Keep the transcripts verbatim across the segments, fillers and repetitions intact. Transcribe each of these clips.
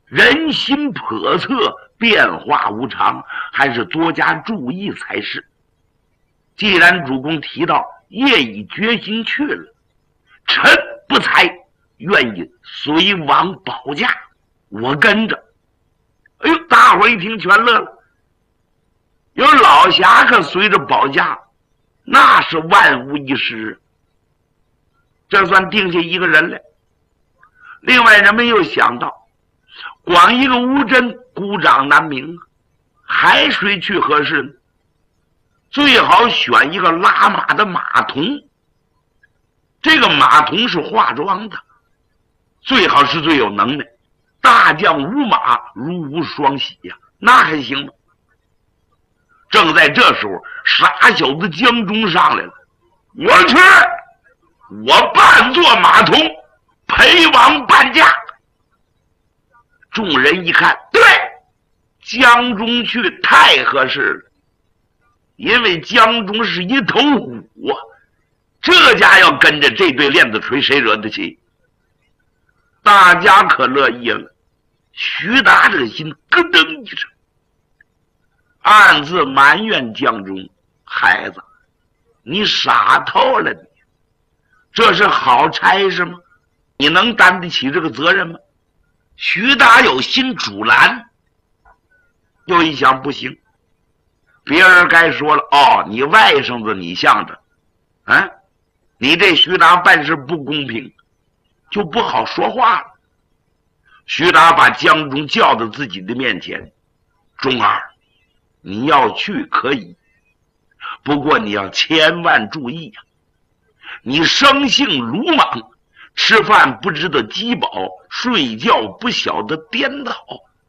人心叵测，变化无常，还是多加注意才是。既然主公提到夜已决心去了，臣不才，愿意随王保驾，我跟着。哎呦，大伙一听全乐了。有老侠客随着保驾，那是万无一失，这算定下一个人来。另外人们又想到，光一个吴真孤掌难鸣，还谁去合适呢？最好选一个拉马的马童，这个马童是化妆的，最好是最有能耐，大将无马如无双喜呀、啊，那还行吗？正在这时候，傻小子江中上来了，我去，我扮作马童，陪王伴驾。众人一看，对，江中去太合适了，因为江中是一头虎啊，这家要跟着这对链子锤，谁惹得起？大家可乐意了。徐达这个心咯噔一声，暗自埋怨江中，孩子，你傻透了你，这是好差事吗？你能担得起这个责任吗？徐达有心阻拦，又一想不行，别人该说了，哦，你外甥子你向着，啊，你这徐达办事不公平，就不好说话了。徐达把江中叫到自己的面前，钟儿，你要去可以，不过你要千万注意呀、啊，你生性鲁莽，吃饭不知道饥饱，睡觉不晓得颠倒，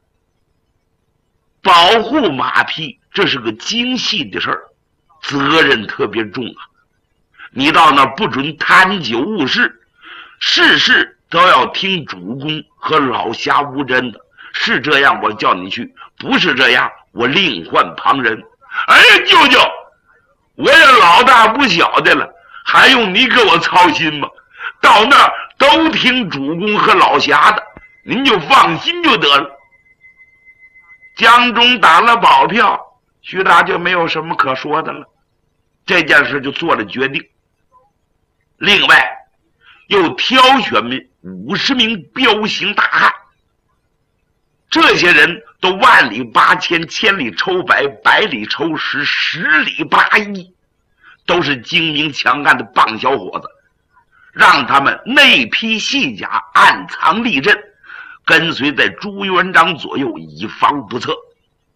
保护马匹这是个精细的事儿，责任特别重啊。你到那儿不准贪酒误事，事事都要听主公和老侠吴真的，是这样我叫你去，不是这样我另换旁人。哎呀，舅舅，我也老大不小的了，还用你给我操心吗？到那儿都听主公和老侠的，您就放心就得了。江中打了保票，徐达就没有什么可说的了，这件事就做了决定。另外又挑选五十名彪形大汉，这些人都万里八千，千里抽百，百里抽十，十里八一，都是精明强干的棒小伙子，让他们内披细甲，暗藏利刃，跟随在朱元璋左右，以防不测。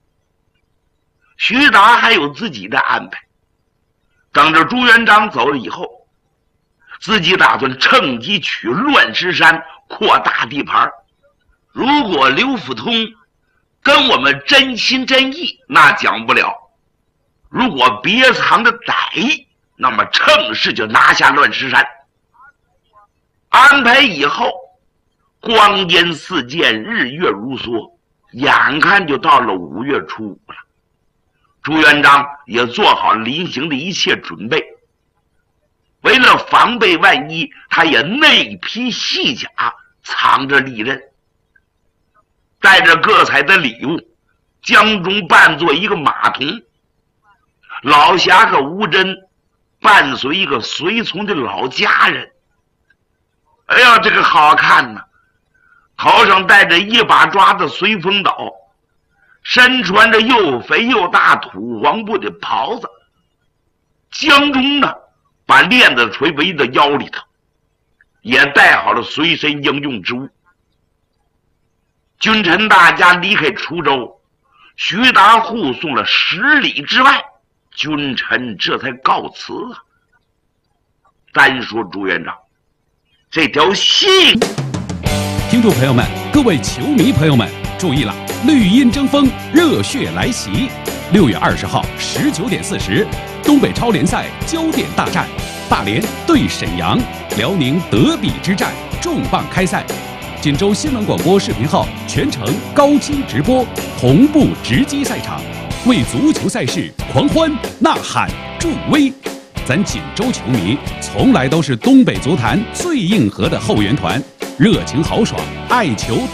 徐达还有自己的安排，等着朱元璋走了以后，自己打算趁机取乱石山，扩大地盘。如果刘福通跟我们真心真意，那讲不了；如果别藏着歹意，那么趁势就拿下乱石山。安排以后，光阴似箭，日月如梭，眼看就到了五月初五了。朱元璋也做好临行的一切准备，为了防备万一，他也内披细甲，藏着利刃，带着各彩的礼物，江中扮作一个马童，老侠客吴真伴随一个随从的老家人。哎呀，这个好看呐！头上戴着一把抓的随风斗，身穿着又肥又大土黄布的袍子。江中呢，把链子锤围到腰里头，也带好了随身应用之物。君臣大家离开滁州，徐达护送了十里之外，君臣这才告辞啊。单说朱元璋这条戏， 听众朋友们，各位球迷朋友们，注意了，绿茵争锋，热血来袭！六月二十号十九点四十，东北超联赛焦点大战，大连对沈阳，辽宁德比之战重磅开赛。锦州新闻广播视频号全程高清直播，同步直击赛场，为足球赛事狂欢呐喊助威。咱锦州球迷从来都是东北足坛最硬核的后援团，热情豪爽，爱球